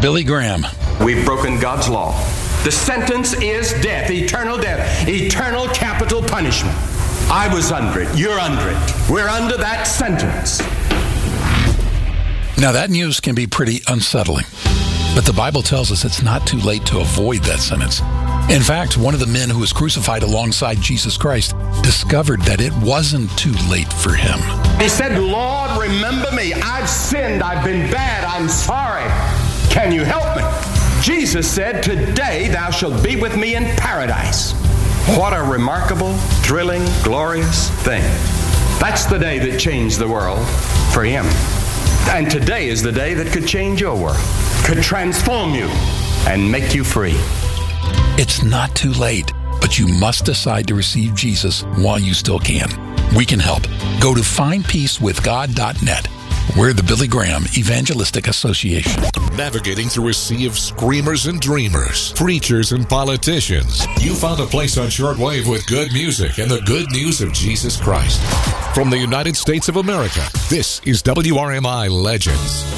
Billy Graham. We've broken God's law. The sentence is death, eternal capital punishment. I was under it. You're under it. We're under that sentence. Now, that news can be pretty unsettling, but the Bible tells us it's not too late to avoid that sentence. In fact, one of the men who was crucified alongside Jesus Christ discovered that it wasn't too late for him. He said, Lord, remember me. I've sinned. I've been bad. I'm sorry. Can you help me? Jesus said, today thou shalt be with me in paradise. What a remarkable, thrilling, glorious thing. That's the day that changed the world for him. And today is the day that could change your world, could transform you and make you free. It's not too late, but you must decide to receive Jesus while you still can. We can help. Go to findpeacewithgod.net. We're the Billy Graham Evangelistic Association. Navigating through a sea of screamers and dreamers, preachers and politicians, you found a place on shortwave with good music and the good news of Jesus Christ. From the United States of America, this is WRMI Legends.